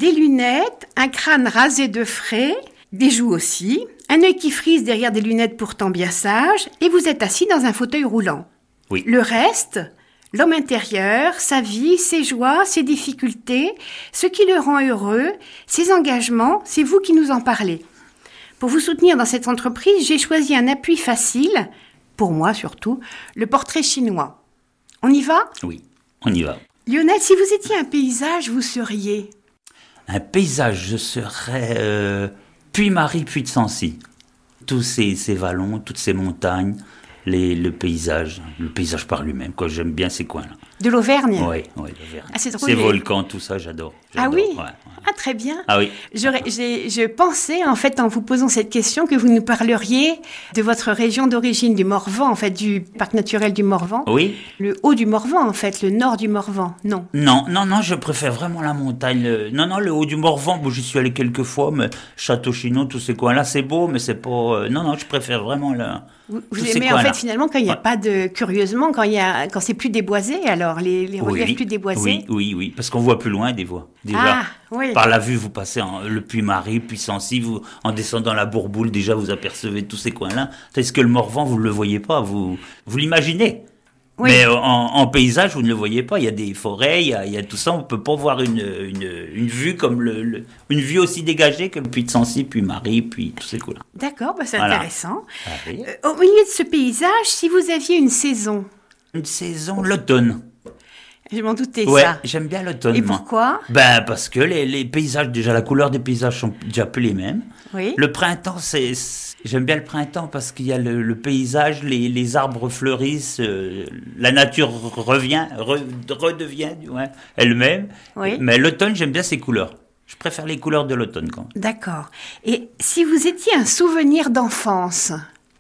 des lunettes, un crâne rasé de frais, des joues aussi, un œil qui frise derrière des lunettes pourtant bien sages, et vous êtes assis dans un fauteuil roulant. Oui. Le reste, l'homme intérieur, sa vie, ses joies, ses difficultés, ce qui le rend heureux, ses engagements, c'est vous qui nous en parlez. Pour vous soutenir dans cette entreprise, j'ai choisi un appui facile, pour moi surtout, le portrait chinois. On y va ? Oui, on y va. Lionel, si vous étiez un paysage, vous seriez ? Un paysage, je serais Puy-Marie, Puy-de-Sancy. Tous ces vallons, toutes ces montagnes, le paysage par lui-même, quoi. J'aime bien ces coins-là. De l'Auvergne ? Oui, l'Auvergne. Ah, c'est drôle. Ces volcans, tout ça, j'adore. Ah oui ? Ouais. Ah, très bien. Ah oui. Je pensais, en fait, en vous posant cette question, que vous nous parleriez de votre région d'origine, du Morvan, en fait, du parc naturel du Morvan. Oui. Le haut du Morvan, en fait, le nord du Morvan, non ? Non, je préfère vraiment la montagne. Le haut du Morvan, bon, j'y suis allé quelques fois, mais Château-Chinon, tous ces coins-là, c'est beau, mais c'est pas... Non, je préfère vraiment Vous aimez, en fait, finalement, quand il n'y a pas de... Curieusement, quand c'est plus déboisé, alors, les reliefs plus déboisés. Oui, parce qu'on voit plus loin des voies. Déjà, par la vue, vous passez le Puy-Marie, puis Sancy, en descendant la Bourboule, déjà, vous apercevez tous ces coins-là. Tandis que le Morvan, vous ne le voyez pas, vous l'imaginez. Oui. Mais en paysage, vous ne le voyez pas. Il y a des forêts, il y a tout ça. On ne peut pas voir une vue comme une vue aussi dégagée que le Puy de Sancy, puis Marie, puis tous ces coups-là. D'accord, c'est intéressant. Ah, oui. Au milieu de ce paysage, si vous aviez une saison. Une saison, l'automne. Je m'en doutais, ouais, ça. J'aime bien l'automne. Et pourquoi ? Parce que les paysages, déjà la couleur des paysages sont déjà plus les mêmes. Oui. Le printemps, j'aime bien le printemps parce qu'il y a le paysage, les arbres fleurissent, la nature redevient elle-même. Oui. Mais l'automne, j'aime bien ces couleurs. Je préfère les couleurs de l'automne quand même. D'accord. Et si vous étiez un souvenir d'enfance ?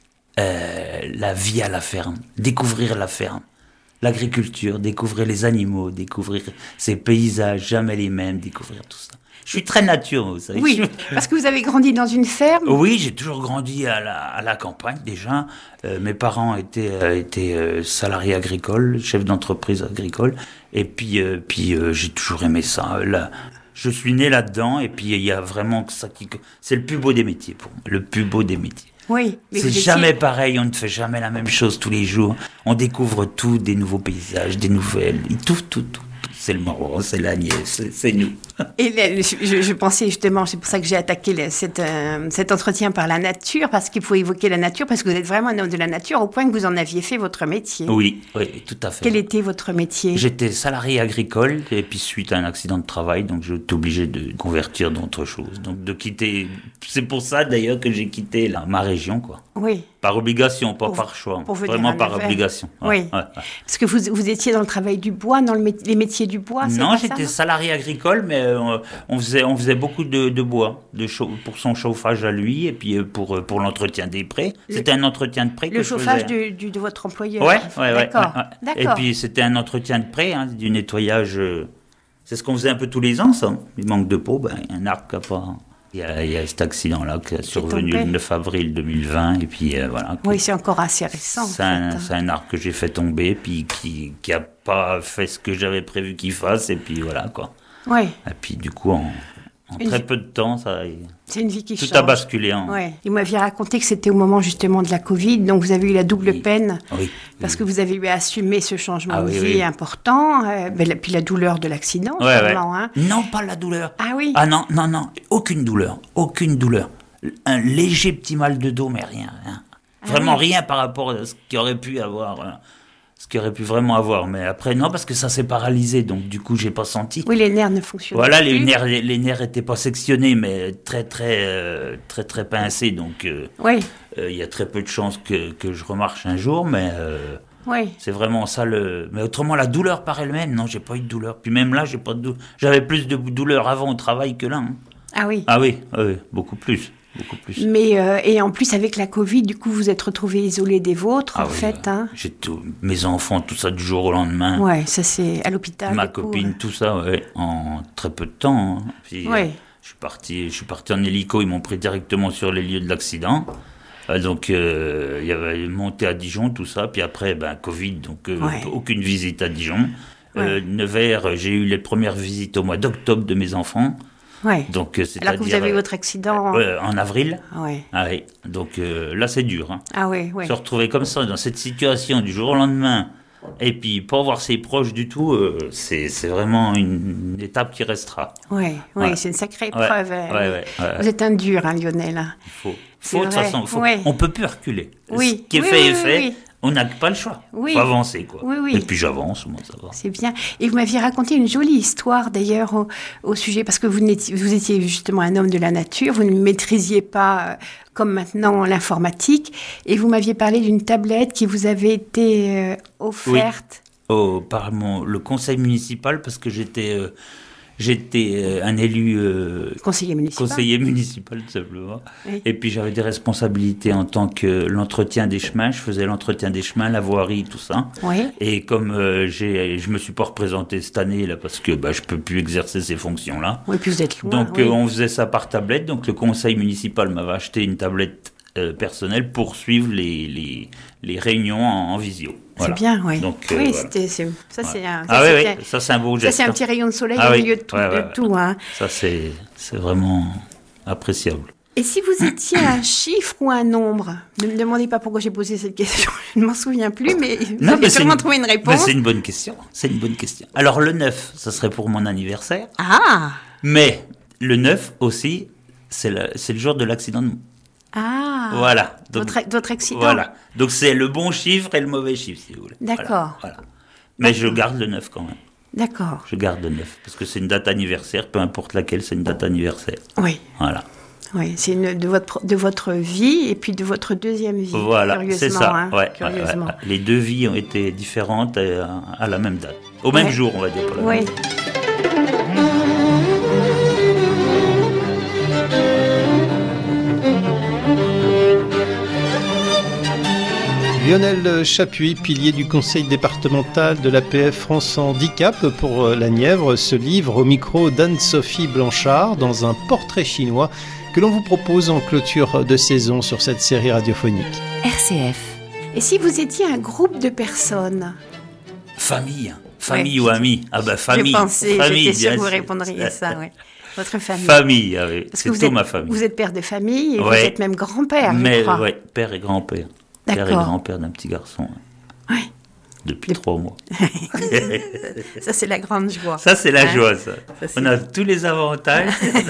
La vie à la ferme, découvrir la ferme. L'agriculture, découvrir les animaux, découvrir ces paysages, jamais les mêmes, découvrir tout ça. Je suis très nature, vous savez. Oui, parce que vous avez grandi dans une ferme ? Oui, j'ai toujours grandi à la campagne déjà. Mes parents étaient salariés agricoles, chefs d'entreprise agricole. Et puis j'ai toujours aimé ça. Je suis né là-dedans et puis il y a vraiment ça c'est le plus beau des métiers pour moi, le plus beau des métiers. Oui. C'est jamais pareil, on ne fait jamais la même chose tous les jours. On découvre tout, des nouveaux paysages, des nouvelles, tout. C'est le Morvan, c'est l'Agnès, c'est nous. Et je pensais justement, c'est pour ça que j'ai attaqué cet entretien par la nature, parce qu'il faut évoquer la nature, parce que vous êtes vraiment un homme de la nature, au point que vous en aviez fait votre métier. Oui, tout à fait. Quel était votre métier ? J'étais salarié agricole, et puis suite à un accident de travail, donc j'ai été obligé de convertir dans autre chose. Donc de quitter, c'est pour ça d'ailleurs que j'ai quitté ma région, quoi. Oui. Par obligation, pas par choix. Vraiment par obligation. Oui. Parce que vous étiez dans le travail du bois, dans les métiers du bois, c'est Non, pas j'étais ça, salarié agricole, mais on faisait beaucoup de bois, pour son chauffage à lui, et puis pour l'entretien des prés. C'était un entretien de prés que je faisais. Le chauffage de votre employeur. Ouais. D'accord. Et puis c'était un entretien de prés, du nettoyage. C'est ce qu'on faisait un peu tous les ans, ça. Il manque de peau, un arbre qui a pas... Il y a cet accident-là qui est survenu le 9 avril 2020, et puis voilà. Oui, c'est encore assez récent. C'est un arbre que j'ai fait tomber, puis qui a pas fait ce que j'avais prévu qu'il fasse, et puis voilà, quoi. Oui. Et puis du coup, en très peu de temps, c'est une vie qui tout change. a basculé. Ouais. Il m'avait raconté que c'était au moment justement de la Covid, donc vous avez eu la double peine, parce que vous avez eu à assumer ce changement de vie important, puis la douleur de l'accident, sûrement. Hein. Non, pas la douleur. Ah oui. Ah non, aucune douleur. Un léger petit mal de dos, mais rien. Vraiment rien par rapport à ce qu'il aurait pu avoir. Ce qu'il aurait pu vraiment avoir, mais après non, parce que ça s'est paralysé, donc du coup j'ai pas senti. Oui, les nerfs ne fonctionnaient plus. Voilà, les nerfs étaient pas sectionnés, mais très pincés, donc il y a très peu de chances que je remarche un jour, mais c'est vraiment ça mais autrement la douleur par elle-même, non, j'ai pas eu de douleur. Puis même là, j'ai pas de douleur. J'avais plus de douleur avant au travail que là. Hein. Ah oui. Ah oui, beaucoup plus. Mais et en plus avec la Covid, du coup vous êtes retrouvé isolé des vôtres fait. Hein. J'ai mes enfants, tout ça du jour au lendemain. Ouais, ça c'est à l'hôpital. Ma copine, tout ça, en très peu de temps. Hein. Puis, je suis parti en hélico, ils m'ont pris directement sur les lieux de l'accident. Donc il y avait monté à Dijon, tout ça. Puis après, Covid, donc aucune visite à Dijon. Nevers, j'ai eu les premières visites au mois d'octobre de mes enfants. Ouais. Donc, alors que vous avez eu votre accident en avril. Ouais. Ah oui. Donc là, c'est dur. Hein. Ah oui, oui. Se retrouver comme ça, dans cette situation, du jour au lendemain, et puis pas voir ses proches du tout, c'est vraiment une étape qui restera. Oui, c'est une sacrée épreuve. Ouais. Vous êtes un dur, hein, Lionel. Il faut de toute façon, on peut plus reculer. Ce qui est fait est fait. Oui. On n'a pas le choix. Il faut avancer, quoi. Oui. Et puis j'avance, moi, ça va. C'est bien. Et vous m'aviez raconté une jolie histoire, d'ailleurs, au sujet, parce que vous étiez justement un homme de la nature, vous ne maîtrisiez pas, comme maintenant, l'informatique, et vous m'aviez parlé d'une tablette qui vous avait été offerte. Oui. Par le conseil municipal, parce que j'étais un élu conseiller municipal tout simplement. Oui. Et puis j'avais des responsabilités en tant que l'entretien des chemins. Je faisais l'entretien des chemins, la voirie, tout ça. Oui. Et comme je me suis pas représenté cette année là parce que je peux plus exercer ces fonctions là. Oui, puis vous êtes loin. Donc on faisait ça par tablette. Donc le conseil municipal m'avait acheté une tablette personnelle pour suivre les réunions en visio. Voilà. C'est bien, oui. Donc, oui, voilà. Ça c'est un beau geste. Ça, c'est un petit rayon de soleil au milieu de tout. Hein. Ça, c'est vraiment appréciable. Et si vous étiez un chiffre ou un nombre? Ne me demandez pas pourquoi j'ai posé cette question. Je ne m'en souviens plus, mais vous avez sûrement trouvé une réponse. C'est une bonne question. Alors, le 9, ça serait pour mon anniversaire. Ah! Mais le 9 aussi, c'est le jour de l'accident de... Ah, voilà. Donc, votre accident. Voilà. Donc c'est le bon chiffre et le mauvais chiffre, si vous voulez. D'accord. Voilà. Mais je garde le 9 quand même. D'accord. Je garde le 9, parce que c'est une date anniversaire, peu importe laquelle, c'est une date anniversaire. Oui. Voilà. Oui, c'est de votre vie et puis de votre deuxième vie. Voilà, c'est ça. Hein, curieusement. Ouais. Les deux vies ont été différentes à la même date. Au même jour, on va dire. Oui. Lionel Chapuis, pilier du conseil départemental de l'APF France Handicap pour la Nièvre, se livre au micro d'Anne-Sophie Blanchard dans un portrait chinois que l'on vous propose en clôture de saison sur cette série radiophonique. RCF. Et si vous étiez un groupe de personnes? Famille ou amis? Ah ben famille. J'étais sûre que vous répondriez ça, oui. Votre famille. Famille, oui. C'est tout ma famille. Vous êtes père de famille et vous êtes même grand-père, je crois. Oui, père et grand-père. D'accord. Père et grand-père d'un petit garçon. Oui. Depuis 3 mois. Ça, c'est la grande joie. Ça, c'est la joie, ça. On a tous les avantages.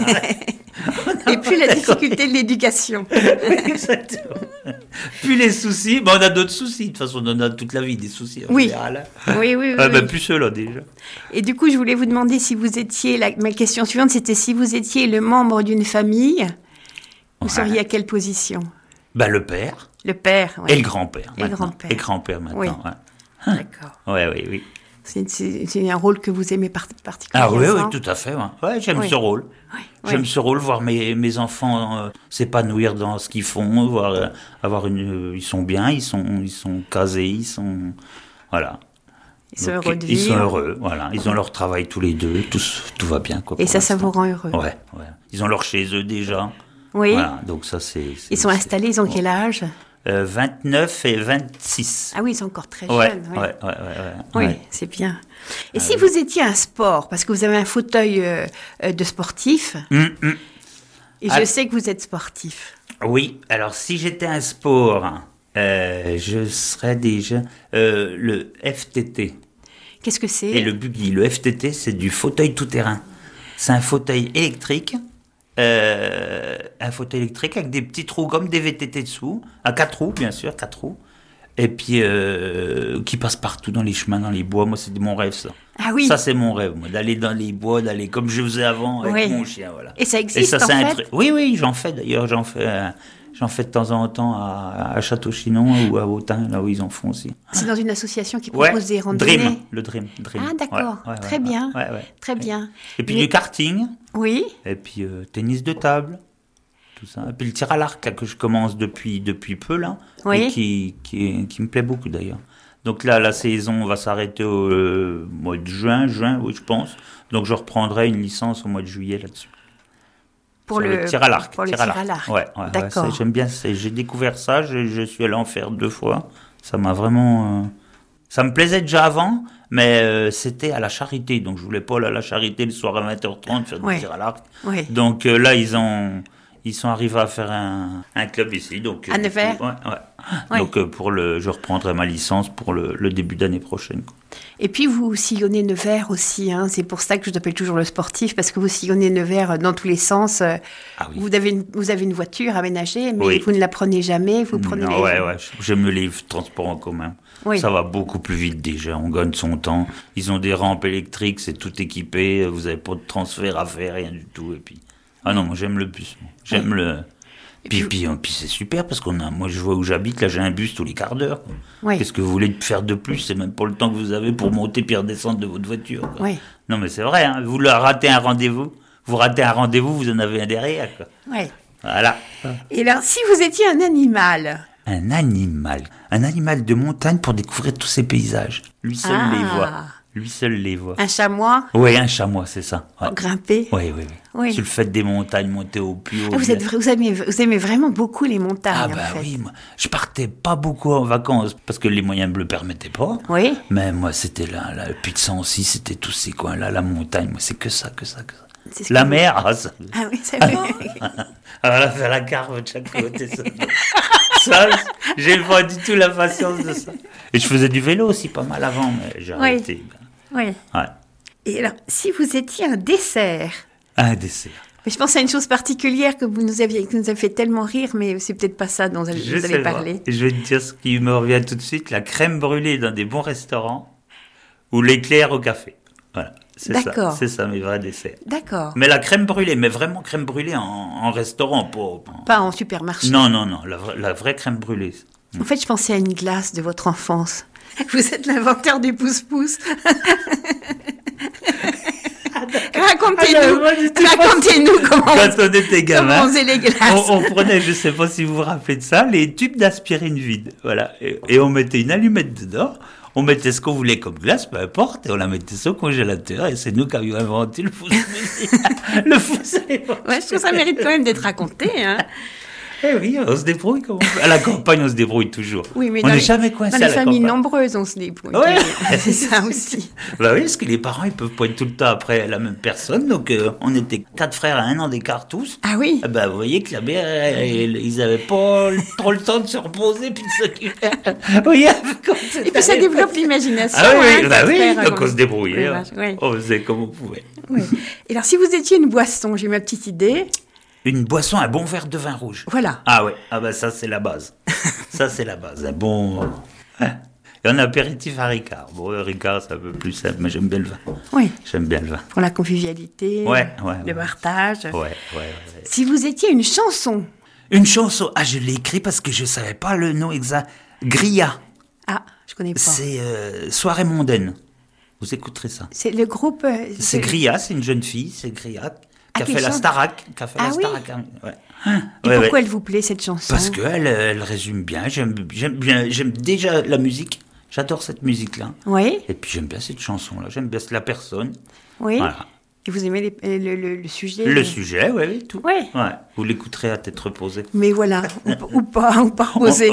Et puis la difficulté de l'éducation. Exactement. Puis les soucis. On a d'autres soucis. De toute façon, on en a toute la vie des soucis en général. Oui. Plus ceux-là, déjà. Et du coup, je voulais vous demander si vous étiez... Ma question suivante, c'était si vous étiez le membre d'une famille, vous seriez à quelle position? Le père. Le père, oui. Et le grand-père. Et le grand-père maintenant, oui. D'accord. Oui. C'est un rôle que vous aimez particulièrement. Ah oui, tout à fait. Ouais, j'aime ce rôle. J'aime ce rôle, voir mes enfants s'épanouir dans ce qu'ils font, ils sont bien, ils sont casés, ils sont... Voilà. Ils sont heureux de vivre. Ils sont heureux, voilà. Ils ont leur travail tous les deux, tout va bien. Et ça vous rend heureux. Ouais. Ils ont leur chez eux déjà. Oui. Voilà, donc ça c'est... Ils sont installés, ils ont quel âge? 29 et 26. Ah oui, ils sont encore très jeunes. Oui, c'est bien. Et si vous étiez un sport, parce que vous avez un fauteuil de sportif, et je sais que vous êtes sportif. Oui, alors si j'étais un sport, je serais déjà le FTT. Qu'est-ce que c'est? Et le buggy. Le FTT, c'est du fauteuil tout-terrain. C'est un fauteuil électrique. Avec des petits trous comme des VTT dessous, à 4 roues bien sûr, 4 roues, et puis qui passe partout dans les chemins, dans les bois. Moi c'est mon rêve ça. Ah oui. Ça c'est mon rêve, moi, d'aller dans les bois, d'aller comme je faisais avant avec mon chien, voilà. Et ça existe en fait? Oui, j'en fais d'ailleurs, j'en fais de temps en temps à Château-Chinon ou à Autun, là où ils en font aussi. C'est dans une association qui propose des randonnées. Dream. Ah d'accord, très bien. Très bien. Et puis du karting. Oui. Et puis tennis de table, tout ça. Et puis le tir à l'arc que je commence depuis peu là, et qui me plaît beaucoup d'ailleurs. Donc là, la saison va s'arrêter au mois de juin, oui je pense. Donc je reprendrai une licence au mois de juillet là-dessus. Pour le tir à l'arc. Ouais, d'accord. J'aime bien. J'ai découvert ça. Je suis allé en faire 2 fois. Ça m'a vraiment. Ça me plaisait déjà avant, mais c'était à la Charité. Donc je voulais pas aller à la Charité le soir à 20h30 faire du tir à l'arc. Oui. Donc là, ils sont arrivés à faire un club ici. Donc, à Nevers. Ouais. Donc je reprendrai ma licence pour le début d'année prochaine. Et puis vous sillonnez Nevers aussi, hein. C'est pour ça que je t'appelle toujours le sportif, parce que vous sillonnez Nevers dans tous les sens. Oui. Vous avez une voiture aménagée, mais vous ne la prenez jamais, vous prenez j'aime les transports en commun. Oui. Ça va beaucoup plus vite déjà, on gagne son temps. Ils ont des rampes électriques, c'est tout équipé, vous n'avez pas de transfert à faire, rien du tout. Et puis... Ah non, moi j'aime le bus. J'aime le... Puis c'est super parce moi je vois où j'habite, là j'ai un bus tous les quarts d'heure. Oui. Qu'est-ce que vous voulez faire de plus? C'est même pas le temps que vous avez pour monter puis redescendre de votre voiture. Oui. Non mais c'est vrai, hein, vous ratez un rendez-vous, vous en avez un derrière. Quoi. Oui. Voilà. Et alors si vous étiez un animal? Un animal de montagne pour découvrir tous ces paysages. Lui seul les voit. Un chamois? Oui, un chamois, c'est ça. Ouais. Grimper? Oui. Sur le fait des montagnes, monter au plus haut. Vous aimez vraiment beaucoup les montagnes, en fait. Oui, moi, je partais pas beaucoup en vacances parce que les moyens ne me le permettaient pas. Oui. Mais moi, c'était là, le Puy de Sancy, c'était tous ces coins-là, la montagne, moi, c'est que ça. La mer, ça. Ah oui, c'est vrai. Alors là, faire la carve de chaque côté, ça, j'ai pas du tout la patience de ça. Et je faisais du vélo aussi pas mal avant, mais j'ai arrêté. Oui. Ouais. Et alors, si vous étiez un dessert? Un dessert. Mais je pense à une chose particulière que qui nous a fait tellement rire, mais c'est peut-être pas ça dont vous allez parler. Et je vais te dire ce qui me revient tout de suite, la crème brûlée dans des bons restaurants ou l'éclair au café. Voilà. C'est ça mes vrais desserts. D'accord. Mais la crème brûlée, mais vraiment crème brûlée en restaurant, pas en supermarché. Non, la vraie crème brûlée. En fait, je pensais à une glace de votre enfance. Vous êtes l'inventeur du pouce-pouce. Racontez-nous comment quand on était gamin, on faisait les glaces. On prenait, je ne sais pas si vous vous rappelez de ça, les tubes d'aspirine vides. Voilà. Et on mettait une allumette dedans. On mettait ce qu'on voulait comme glace, peu importe, et on la mettait au congélateur, et c'est nous qui avions inventé le pouce. Le pouce. Ouais, je trouve que ça mérite quand même d'être raconté, hein. Eh oui, on se débrouille comme on peut. À la campagne, on se débrouille toujours. Oui, mais on n'est jamais coincé à la campagne. Dans les familles nombreuses, on se débrouille. Ouais. C'est ça aussi. Oui, parce que les parents, ils peuvent pas être tout le temps après la même personne. Donc, on était 4 frères à 1 an d'écart tous. Ah oui. Vous voyez que la mère, ils avaient pas trop le temps de se reposer puis de s'occuper. Oui, et puis ça développe l'imagination. Ah oui, donc on se débrouillait. Oui. On faisait comme on pouvait. Oui. Et alors, si vous étiez une boisson, j'ai ma petite idée. Une boisson, un bon verre de vin rouge. Voilà. Ah ouais, ça c'est la base. Ça c'est la base, un bon... Et un apéritif à Ricard. Bon, Ricard c'est un peu plus simple, mais j'aime bien le vin. Oui. J'aime bien le vin. Pour la convivialité, le partage. Ouais. Si vous étiez une chanson. Une chanson, je l'ai écrit parce que je ne savais pas le nom exact. Grilla. Ah, je connais pas. C'est Soirée mondaine. Vous écouterez ça. C'est le groupe... c'est Grilla, c'est une jeune fille, c'est Grilla. Qui a fait la Starac. Ouais. Et pourquoi elle vous plaît, cette chanson? Parce qu'elle résume bien. J'aime déjà la musique. J'adore cette musique-là. Oui. Et puis j'aime bien cette chanson-là. J'aime bien la personne. Oui. Voilà. Et vous aimez le sujet? Le sujet, oui, tout. Oui. Ouais. Vous l'écouterez à tête reposée. Mais voilà, ou pas reposée.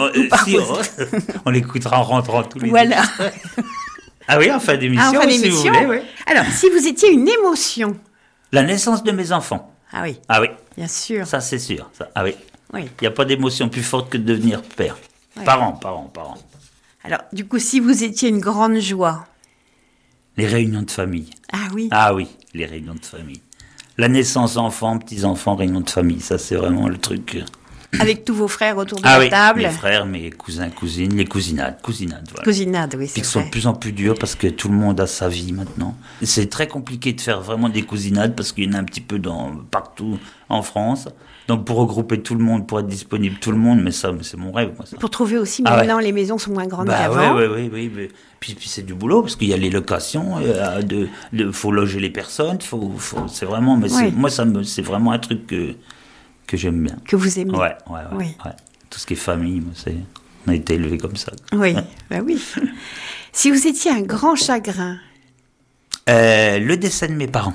On l'écoutera en rentrant tous les deux. Voilà. Ah oui, en fin d'émission, si vous voulez. Oui. Alors, si vous étiez une émotion? La naissance de mes enfants. Ah oui. Ah oui. Bien sûr. Ça, c'est sûr. Ça. Ah oui. Oui. Il n'y a pas d'émotion plus forte que de devenir père. Oui. Parent. Alors, du coup, si vous étiez une grande joie? Les réunions de famille. Ah oui. Ah oui, les réunions de famille. La naissance enfants, petits-enfants, réunions de famille. Ça, c'est vraiment le truc... Avec tous vos frères autour de la table. Mes frères, mes cousins, cousines, les cousinades. Voilà. Cousinades, oui, c'est vrai. Qui sont de plus en plus durs parce que tout le monde a sa vie maintenant. C'est très compliqué de faire vraiment des cousinades parce qu'il y en a un petit peu partout en France. Donc pour regrouper tout le monde, pour être disponible tout le monde, mais c'est mon rêve. Moi, ça. Pour trouver aussi, maintenant les maisons sont moins grandes qu'avant. Oui. Puis c'est du boulot parce qu'il y a les locations, faut loger les personnes, c'est vraiment... Mais c'est vraiment un truc que j'aime bien. Que vous aimez. Ouais. Tout ce qui est famille, on a été élevés comme ça. Oui, oui. Si vous étiez un grand chagrin? Le décès de mes parents.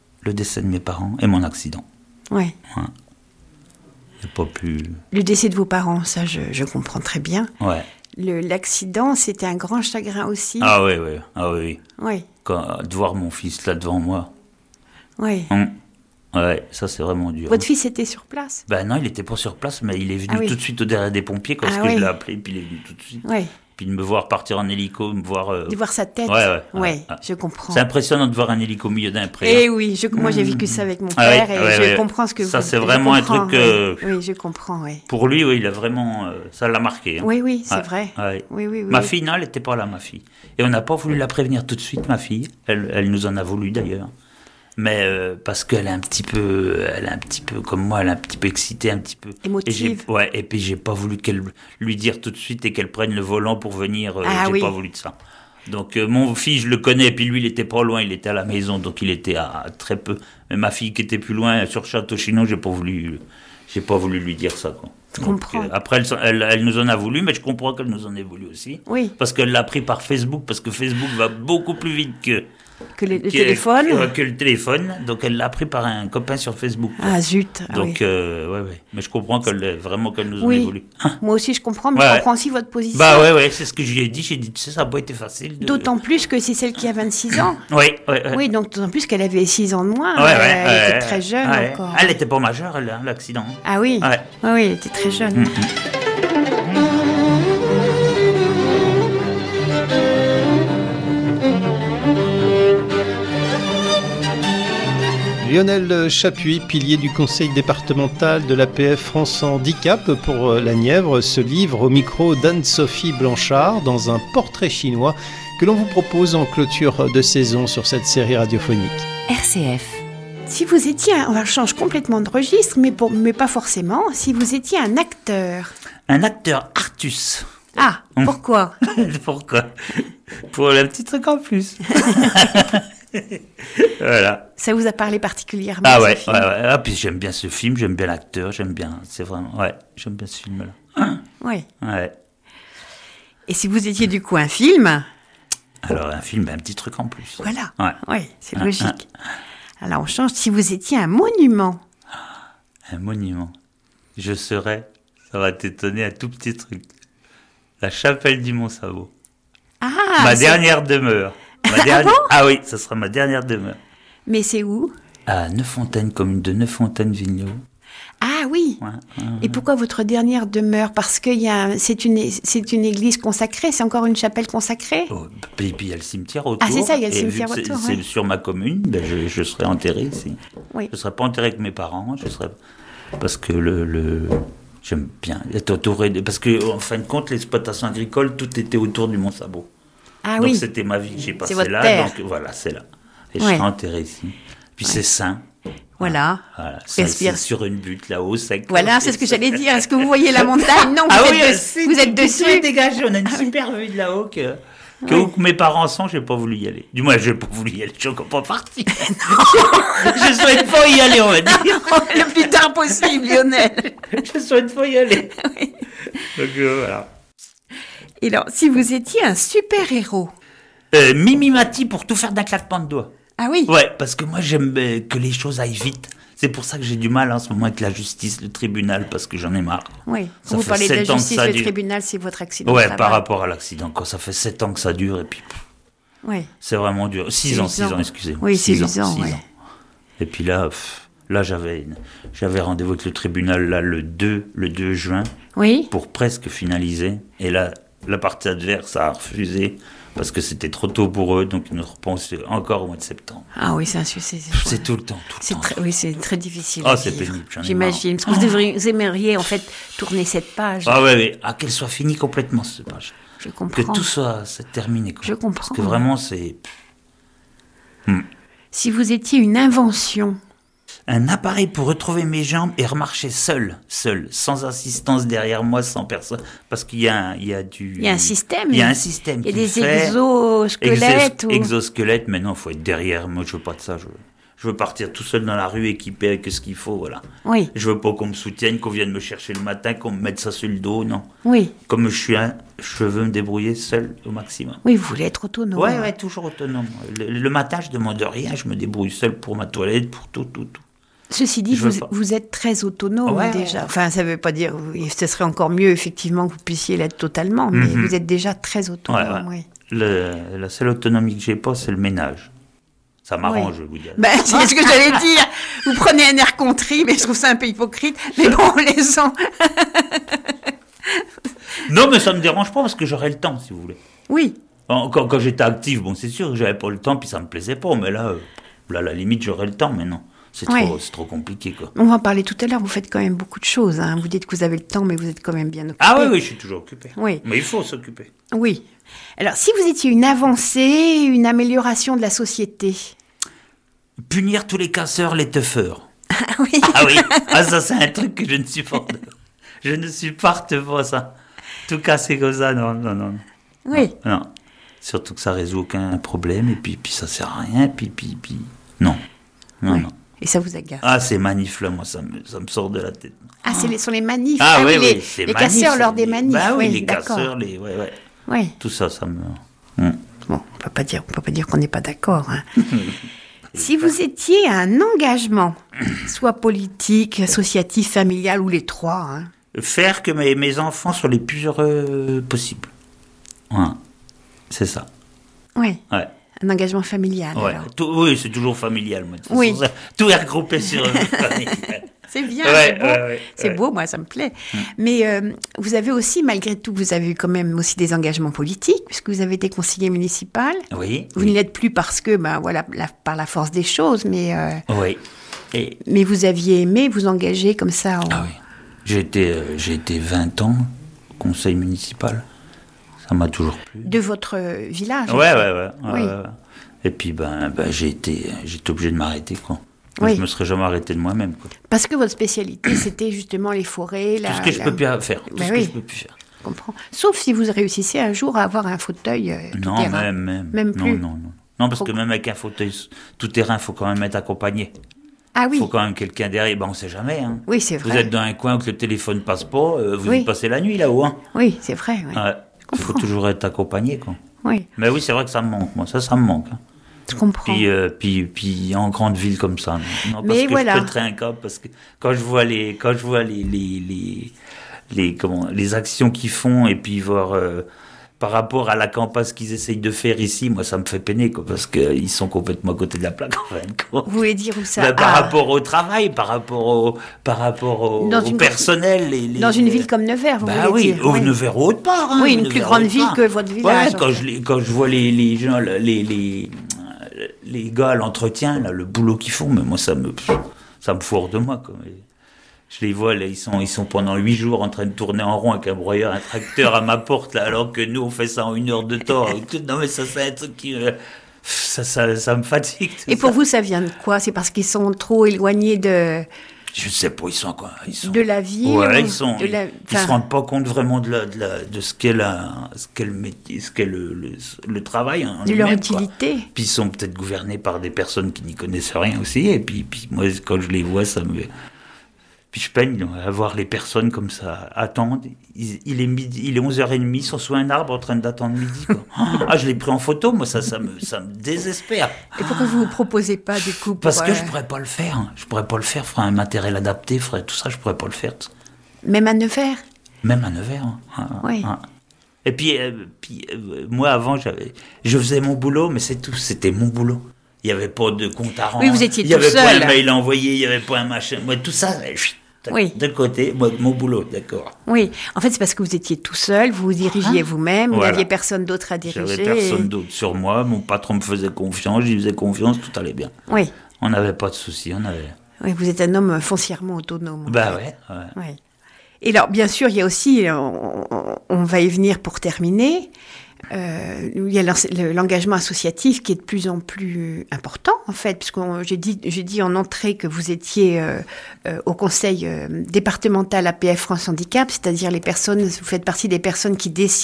Et mon accident. Oui. Ouais. Pas plus... Le décès de vos parents, ça, je comprends très bien. Ouais. l'accident, c'était un grand chagrin aussi. Ah oui, oui. Ah oui. Oui. De voir mon fils là devant moi. Oui. Ouais, ça c'est vraiment dur. Votre fils était sur place? Ben non, il n'était pas sur place, mais il est venu tout de suite au derrière des pompiers quand je l'ai appelé, puis il est venu tout de suite. Oui. Puis de me voir partir en hélico, me voir... De voir sa tête. Ouais, je comprends. C'est impressionnant de voir un hélico au milieu d'un pré. Eh oui, moi j'ai vécu ça avec mon père je comprends ce que ça, c'est vraiment un truc... Oui, je comprends, oui. Pour lui, il a vraiment... ça l'a marqué. Hein. Oui, c'est vrai. Ouais. Oui. Ma fille, non, elle n'était pas là, ma fille. Et on n'a pas voulu la prévenir tout de suite, ma fille. Elle nous en a voulu d'ailleurs. Mais parce qu'elle est un petit peu comme moi, elle est un petit peu excitée, un petit peu émotive. Et puis j'ai pas voulu qu'elle lui dire tout de suite et qu'elle prenne le volant pour venir. J'ai pas voulu de ça. Donc mon fils, je le connais, et puis lui, il était pas loin, il était à la maison, donc il était à très peu. Mais ma fille qui était plus loin, sur Château-Chinon, j'ai pas voulu lui dire ça, quoi. Je comprends. Après, elle nous en a voulu, mais je comprends qu'elle nous en ait voulu aussi. Oui. Parce qu'elle l'a pris par Facebook, parce que Facebook va beaucoup plus vite que le téléphone. Que le téléphone. Donc elle l'a pris par un copain sur Facebook. Ah zut. Donc ouais. Mais je comprends qu'elle nous en ait voulu. Moi aussi je comprends, mais je comprends aussi votre position. Bah ouais, c'est ce que je lui ai dit. J'ai dit, tu sais, ça n'a pas été facile. D'autant plus que c'est celle qui a 26 ans. Oui, donc d'autant plus qu'elle avait 6 ans de moins. Elle était très jeune encore. Elle n'était pas majeure, l'accident. Ah oui. Oui, elle était très jeune. Lionel Chapuis, pilier du conseil départemental de l'APF France Handicap pour la Nièvre, se livre au micro d'Anne-Sophie Blanchard dans un portrait chinois que l'on vous propose en clôture de saison sur cette série radiophonique. RCF. Si vous étiez, on change complètement de registre, mais pas forcément, si vous étiez un acteur. Un acteur Artus. Ah, pourquoi? Pourquoi? Pour le petit truc en plus. Voilà. Ça vous a parlé particulièrement? Ah ouais. Ah, puis j'aime bien ce film, j'aime bien l'acteur, j'aime bien ce film-là. Ouais. Ouais. Et si vous étiez du coup un film? Alors un film, un petit truc en plus. Voilà. Ouais, c'est logique. Alors on change. Si vous étiez un monument? Un monument. Je serais, ça va t'étonner, un tout petit truc. La chapelle du Mont-Sabo. Ma dernière demeure. Ah oui, ça sera ma dernière demeure. Mais c'est où? À Neuffontaine, commune de Neuffontaine-Vigneault. Ah oui. Et pourquoi votre dernière demeure? Parce que c'est une église consacrée, c'est encore une chapelle consacrée. Et puis il y a le cimetière autour. Ah c'est ça, il y a le cimetière autour. C'est sur ma commune, je serai enterré ici. Oui. Je ne serai pas enterré avec mes parents, parce que j'aime bien être entouré, parce que en fin de compte, l'exploitation agricole, tout était autour du Mont-Sabo. Ah donc oui. c'était ma vie que j'ai passée là, terre. donc voilà, c'est là. Et je serai enterré ici. Puis c'est sain. Voilà. C'est sur une butte là-haut, sec. Voilà, c'est ce que j'allais dire. Est-ce que vous voyez la montagne? Non, vous êtes dessus. Dégagé, on a une super vue de là-haut où mes parents sont, j'ai pas voulu y aller. Du moins, j'ai pas voulu y aller, je suis encore pas parti. Je souhaite pas y aller, on va dire. Le plus tard possible, Lionel. Je souhaite pas y aller. Donc voilà. Et alors, si vous étiez un super-héros? Mimimati pour tout faire d'un claquement de doigts. Ah oui? Ouais, parce que moi j'aime que les choses aillent vite. C'est pour ça que j'ai du mal en ce moment avec la justice, le tribunal, parce que j'en ai marre. Oui, quand vous parlez de la justice, le tribunal, c'est votre accident. Ouais, par rapport à l'accident, quand ça fait 7 ans que ça dure, et puis c'est vraiment dur. 6 ans, excusez-moi. Oui, 6 ans. Et puis là, j'avais rendez-vous avec le tribunal là, le 2 juin, pour presque finaliser. Et là, la partie adverse a refusé, parce que c'était trop tôt pour eux, donc ils nous repensent encore au mois de septembre. Ah oui, c'est tout le temps. C'est très difficile. Ah, c'est pénible, j'imagine. Parce que vous aimeriez en fait tourner cette page. Ah ouais. Qu'elle soit finie complètement, cette page. Je comprends. Que tout soit terminé. Quoi. Je comprends. Parce que vraiment, c'est... Si vous étiez une invention? Un appareil pour retrouver mes jambes et remarcher seul, sans assistance derrière moi, sans personne. Parce qu'il y a un système. Il y a un système. Il y a des exosquelettes. Exosquelettes, mais non, il faut être derrière. Moi, je veux pas de ça. Je veux partir tout seul dans la rue, équipé avec ce qu'il faut, voilà. Oui. Je veux pas qu'on me soutienne, qu'on vienne me chercher le matin, qu'on me mette ça sur le dos, non. Oui. Comme je veux me débrouiller seul au maximum. Oui, vous voulez être autonome. Ouais, toujours autonome. Le matin, je demande rien, je me débrouille seul pour ma toilette, pour tout. Ceci dit, vous êtes très autonome déjà. Enfin, ça ne veut pas dire... Ce serait encore mieux, effectivement, que vous puissiez l'être totalement, mais vous êtes déjà très autonome. Ouais. La seule autonomie que j'ai pas, c'est le ménage. Ça m'arrange, je vous dis. C'est ce que j'allais dire. Vous prenez un air contrit, mais je trouve ça un peu hypocrite. Mais bon, les gens... Non, mais ça me dérange pas parce que j'aurai le temps, si vous voulez. Oui. Quand j'étais actif, c'est sûr que j'avais pas le temps, puis ça me plaisait pas. Mais là, à la limite, j'aurais le temps, mais non. C'est trop compliqué, quoi. On va en parler tout à l'heure. Vous faites quand même beaucoup de choses. Hein. Vous dites que vous avez le temps, mais vous êtes quand même bien occupé. Ah oui, je suis toujours occupé. Oui. Mais il faut s'occuper. Oui. Alors, si vous étiez une avancée, une amélioration de la société? Punir tous les casseurs, les teufeurs. Ah oui. Ah oui. Ah, ça, c'est un truc que je ne supporte. Je ne supporte pas ça. Tout casser comme ça, non. Oui. Non. Surtout que ça résout aucun problème, et puis ça sert à rien, puis... Non. Non. Et ça vous agace? Ah, ces manifs-là, moi, ça me sort de la tête. Ah, sont les manifs. Ah oui, les casseurs lors des manifs. Bah oui, les d'accord. casseurs, Oui. Tout ça me... Bon, on peut pas dire qu'on n'est pas d'accord. Hein. Si vous étiez un engagement, soit politique, associatif, familial ou les trois... Hein. Faire que mes enfants soient les plus heureux possibles. Ouais. C'est ça. Oui. Ouais. Un engagement familial. Ouais. Alors. Oui, c'est toujours familial. Moi. Oui. Tout est regroupé sur familial. C'est bien, ouais, c'est beau. C'est beau, moi, ça me plaît. Mais vous avez aussi, malgré tout, vous avez eu quand même aussi des engagements politiques, puisque vous avez été conseiller municipal. Oui. Vous ne l'êtes plus parce que, par la force des choses, mais... Oui. Mais vous aviez aimé vous engager comme ça. Ah oui. J'ai été 20 ans au conseil municipal. Ça m'a toujours plu. De votre village? Ouais. Et puis, j'ai été obligé de m'arrêter, quoi. Oui. Je me serais jamais arrêté de moi-même, quoi. Parce que votre spécialité, c'était justement les forêts... Tout ce que je peux plus faire. Tout ce que je peux plus faire. Je comprends. Sauf si vous réussissez un jour à avoir un fauteuil non, tout-terrain. Même plus. Non, parce que même avec un fauteuil tout-terrain, il faut quand même être accompagné. Ah oui. Il faut quand même quelqu'un derrière. On ne sait jamais. Hein. Oui, c'est vrai. Vous êtes dans un coin où le téléphone ne passe pas, vous y passez la nuit là-haut. Hein. Oui, c'est vrai. Oui. Ouais. Il faut toujours être accompagné, quoi. Oui. Mais oui, c'est vrai que ça me manque. Moi, ça me manque. Hein. Je comprends. Puis en grande ville comme ça. Non, parce que je pèterais un câble, parce que quand je vois les actions qu'ils font, et puis voir par rapport à la campagne qu'ils essayent de faire ici, moi ça me fait peiner, quoi, parce qu'ils sont complètement à côté de la plaque, en fait. Vous voulez dire où ça? Par rapport au travail, par rapport au personnel. Dans une ville comme Nevers, vous voulez dire? Oui, Nevers ou autre part. Hein, oui, une plus grande ville que votre village. Ouais, quand je vois les gens, les gars à l'entretien, là, le boulot qu'ils font, mais moi ça me fout hors de moi, quoi. Je les vois, là, ils sont pendant 8 jours en train de tourner en rond avec un broyeur, un tracteur à ma porte, là, alors que nous on fait ça en 1 heure de temps. Non mais ça c'est un truc qui ça me fatigue. Et pour vous, ça vient de quoi? C'est parce qu'ils sont trop éloignés de... Je sais pas, ils sont quoi? De la vie. Ouais, ils se rendent pas compte vraiment de ce qu'est le métier, ce qu'est le travail. Hein, de leur utilité. Quoi. Puis ils sont peut-être gouvernés par des personnes qui n'y connaissent rien aussi. Et puis moi, quand je les vois, ça me... Puis je peigne à voir les personnes comme ça attendre. Il est 11h30, ils sont sous un arbre en train d'attendre midi. Quoi. Ah, je l'ai pris en photo, moi ça me désespère. Et pourquoi vous ne proposez pas du coup Parce que je pourrais pas le faire. Je pourrais pas le faire. Ferais un matériel adapté, ferais tout ça. Je pourrais pas le faire. Même à Nevers. Même à Nevers. Hein. Oui. Et puis moi avant, je faisais mon boulot, mais c'est tout. C'était mon boulot. Il n'y avait pas de compte à rendre. Oui, vous étiez tout seul. Il n'y avait pas un mail envoyé, il n'y avait pas un machin. Moi, tout ça, de côté, mon boulot, d'accord. Oui, en fait, c'est parce que vous étiez tout seul, vous vous dirigiez vous-même, vous n'aviez personne d'autre à diriger. J'avais personne d'autre sur moi, mon patron me faisait confiance, j'y faisais confiance, tout allait bien. Oui. On n'avait pas de soucis, Oui, vous êtes un homme foncièrement autonome. Ouais. Et alors, bien sûr, il y a aussi, on va y venir pour terminer, il y a l'engagement associatif qui est de plus en plus important, en fait, puisque j'ai dit en entrée que vous étiez au conseil départemental APF France Handicap, c'est-à-dire vous faites partie des personnes qui décident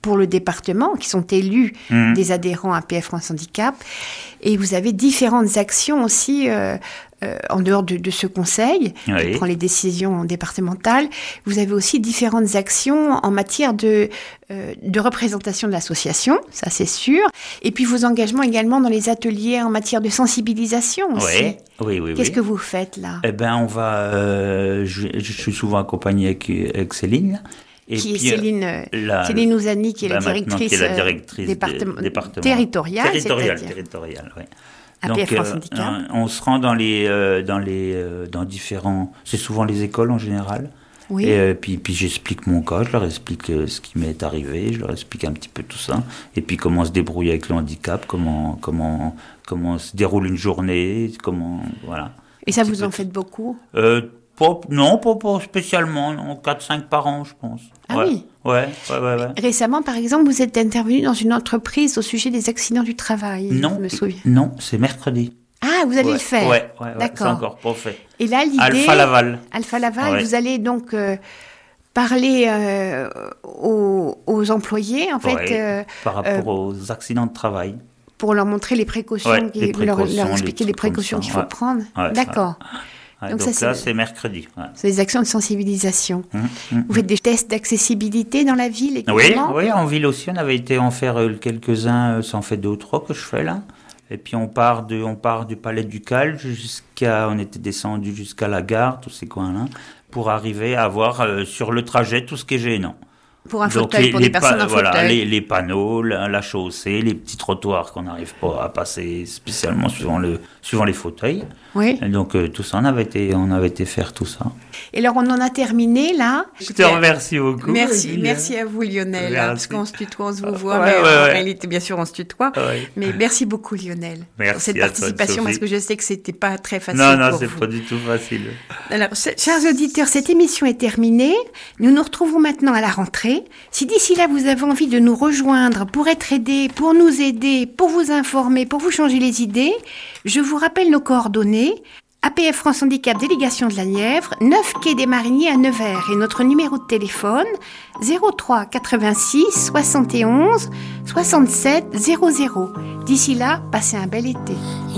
pour le département, qui sont élus des adhérents à APF France Handicap. Et vous avez différentes actions aussi en dehors de ce conseil qui prend les décisions départementales. Vous avez aussi différentes actions en matière de représentation de l'association, ça c'est sûr. Et puis vos engagements également dans les ateliers en matière de sensibilisation aussi. Oui. Qu'est-ce que vous faites là ? Eh ben, on va. Je suis souvent accompagné avec Céline. Et qui puis, est Céline Ouzani, qui est la directrice, départementale. Territoriale, oui. APF France Handicap. On se rend dans différents. C'est souvent les écoles en général. Oui. Et puis j'explique mon cas, je leur explique ce qui m'est arrivé, je leur explique un petit peu tout ça. Et puis comment se débrouiller avec le handicap, comment se déroule une journée, voilà. Et ça, vous en faites beaucoup ? Non, pas spécialement, non, 4-5 par an, je pense. Ah oui. Ouais. Récemment, par exemple, vous êtes intervenu dans une entreprise au sujet des accidents du travail. Non, je me souviens. Non, c'est mercredi. Ah, vous allez le faire. Ouais, d'accord. C'est encore pas fait. Et là, l'idée... Alpha Laval, vous allez donc parler aux employés, en fait... par rapport aux accidents de travail. Pour leur montrer les précautions, leur expliquer les précautions qu'il faut prendre. D'accord. Donc ça, c'est mercredi. Ouais. C'est des actions de sensibilisation. Vous faites des tests d'accessibilité dans la ville également ? Oui, en ville aussi, on avait été en faire quelques-uns, ça en fait 2 ou 3 que je fais là. Et puis on part du Palais du Cal on était descendu jusqu'à la gare, tous ces coins-là, pour arriver à voir sur le trajet tout ce qui est gênant. Pour un fauteuil, pour des personnes en fauteuil. Les panneaux, la chaussée, les petits trottoirs qu'on n'arrive pas à passer spécialement suivant les fauteuils. Oui. Et donc tout ça, on avait été faire tout ça. Et alors on en a terminé là. Je te remercie beaucoup. Merci à vous Lionel, parce qu'on se tutoie, on se vous voit, mais en réalité bien sûr on se tutoie. Ouais. Mais merci beaucoup Lionel pour cette participation, parce que je sais que c'était pas très facile pour vous. Non, c'est pas du tout facile. Alors, chers auditeurs, cette émission est terminée. Nous nous retrouvons maintenant à la rentrée. Si d'ici là vous avez envie de nous rejoindre pour être aidés, pour nous aider, pour vous informer, pour vous changer les idées, je vous rappelle nos coordonnées. APF France Handicap, délégation de la Nièvre, 9 quai des Mariniers à Nevers, et notre numéro de téléphone 03 86 71 67 00. D'ici là, passez un bel été.